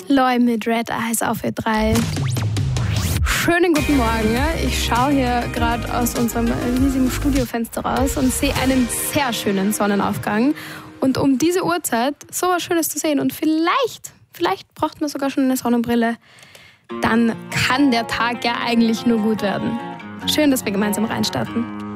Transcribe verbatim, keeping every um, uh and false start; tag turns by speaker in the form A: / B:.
A: Loi mit Red Eyes auf Ö drei. Schönen guten Morgen. Ich schaue hier gerade aus unserem riesigen Studiofenster raus und sehe einen sehr schönen Sonnenaufgang. Und um diese Uhrzeit so was Schönes zu sehen und vielleicht, vielleicht braucht man sogar schon eine Sonnenbrille, dann kann der Tag ja eigentlich nur gut werden. Schön, dass wir gemeinsam reinstarten.